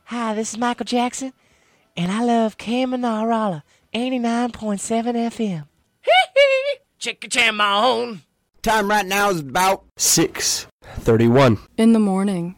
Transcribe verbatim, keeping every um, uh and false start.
Hi, this is Michael Jackson, and I love Kamanarala, eighty-nine point seven F M. Check your jam on. Time right now is about six thirty-one. In the morning.